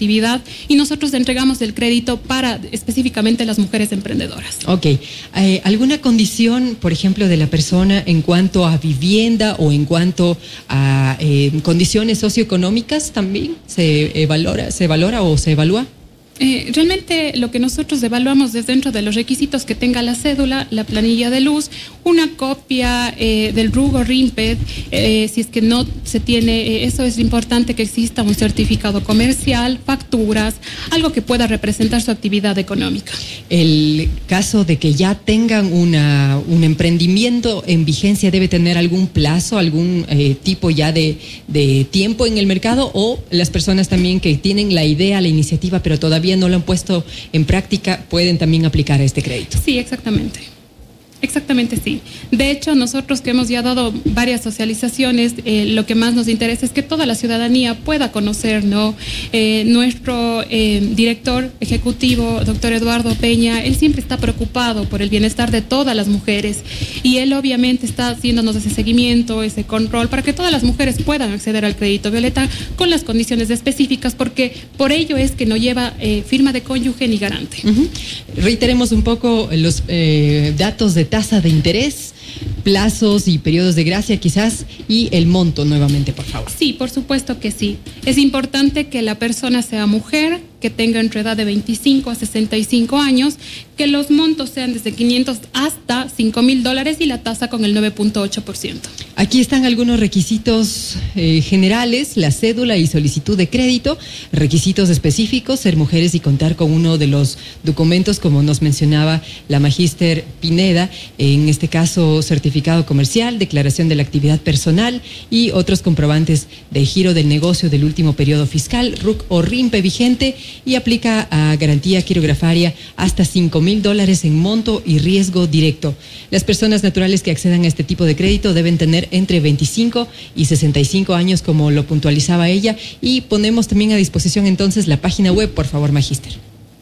actividad y nosotros entregamos el crédito para específicamente las mujeres emprendedoras. Ok. ¿Alguna condición, por ejemplo, de la persona en cuanto a vivienda o en cuanto a condiciones socioeconómicas también se valora o se evalúa? Realmente lo que nosotros evaluamos es dentro de los requisitos que tenga la cédula, la planilla de luz, una copia del RUG o RIMPED, si es que no se tiene, eso es importante que exista un certificado comercial, facturas, algo que pueda representar su actividad económica. El caso de que ya tengan un emprendimiento en vigencia, ¿debe tener algún plazo, algún tipo ya de tiempo en el mercado, o las personas también que tienen la idea, la iniciativa, pero todavía no lo han puesto en práctica, pueden también aplicar a este crédito? Sí, exactamente. Exactamente, sí. De hecho, nosotros que hemos ya dado varias socializaciones, lo que más nos interesa es que toda la ciudadanía pueda conocer, ¿no? Nuestro director ejecutivo, doctor Eduardo Peña, él siempre está preocupado por el bienestar de todas las mujeres y él obviamente está haciéndonos ese seguimiento, ese control, para que todas las mujeres puedan acceder al crédito Violeta con las condiciones específicas, porque por ello es que no lleva firma de cónyuge ni garante. Reiteremos un poco los datos de tasa de interés, plazos y periodos de gracia quizás, y el monto nuevamente, por favor. Sí, por supuesto que sí. Es importante que la persona sea mujer, que tenga entre edad de 25 a 65 años, que los montos sean desde 500 hasta $5,000 y la tasa con el 9.8%. Aquí están algunos requisitos generales: la cédula y solicitud de crédito, requisitos específicos, ser mujeres y contar con uno de los documentos, como nos mencionaba la magíster Pineda, en este caso certificado comercial, declaración de la actividad personal y otros comprobantes de giro del negocio del último periodo fiscal, RUC o RIMPE vigente, y aplica a garantía quirografaria hasta $5,000 en monto y riesgo directo. Las personas naturales que accedan a este tipo de crédito deben tener entre 25 y 65 años, como lo puntualizaba ella, y ponemos también a disposición entonces la página web, por favor, magíster.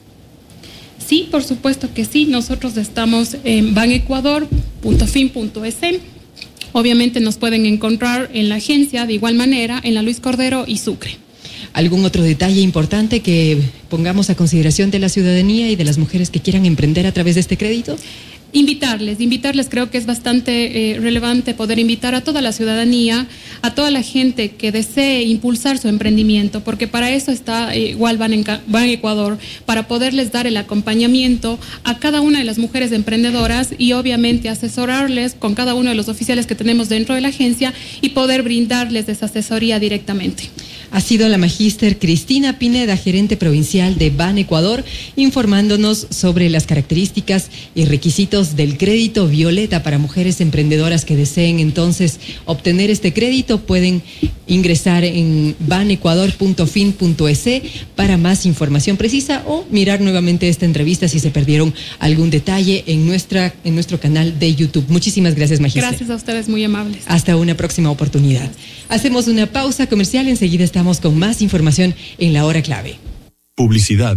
Sí, por supuesto que sí. Nosotros estamos en banecuador.fin.es. Obviamente nos pueden encontrar en la agencia, de igual manera, en la Luis Cordero y Sucre. ¿Algún otro detalle importante que pongamos a consideración de la ciudadanía y de las mujeres que quieran emprender a través de este crédito? Invitarles, creo que es bastante relevante poder invitar a toda la ciudadanía, a toda la gente que desee impulsar su emprendimiento, porque para eso está igual Ban Ecuador, para poderles dar el acompañamiento a cada una de las mujeres emprendedoras y obviamente asesorarles con cada uno de los oficiales que tenemos dentro de la agencia y poder brindarles esa asesoría directamente. Ha sido la magíster Cristina Pineda, gerente provincial de Ban Ecuador, informándonos sobre las características y requisitos del crédito Violeta para mujeres emprendedoras que deseen entonces obtener este crédito. Pueden ingresar en banecuador.fin.es para más información precisa o mirar nuevamente esta entrevista si se perdieron algún detalle en nuestro canal de YouTube. Muchísimas gracias, magíster. Gracias a ustedes, muy amables. Hasta una próxima oportunidad. Hacemos una pausa comercial, enseguida estamos con más información en La Hora Clave. Publicidad.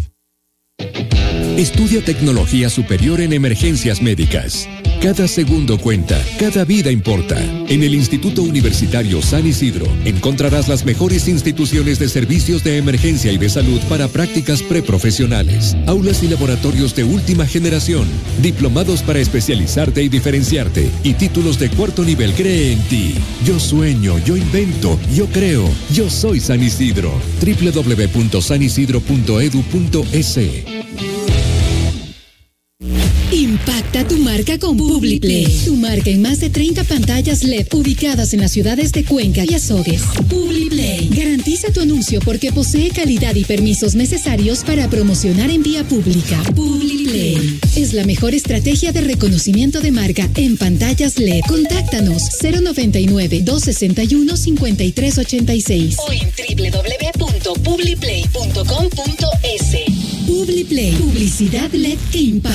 Estudia tecnología superior en emergencias médicas. Cada segundo cuenta, cada vida importa. En el Instituto Universitario San Isidro encontrarás las mejores instituciones de servicios de emergencia y de salud para prácticas preprofesionales, aulas y laboratorios de última generación, diplomados para especializarte y diferenciarte, y títulos de cuarto nivel. Cree en ti. Yo sueño, yo invento, yo creo. Yo soy San Isidro. www.sanisidro.edu.es. Impacta tu marca con Publiplay. Tu marca en más de 30 pantallas LED ubicadas en las ciudades de Cuenca y Azogues. Publiplay. Garantiza tu anuncio porque posee calidad y permisos necesarios para promocionar en vía pública. Publiplay es la mejor estrategia de reconocimiento de marca en pantallas LED. Contáctanos 099-261-5386 o en www.publiplay.com.es. Publiplay. Publicidad LED que impacta.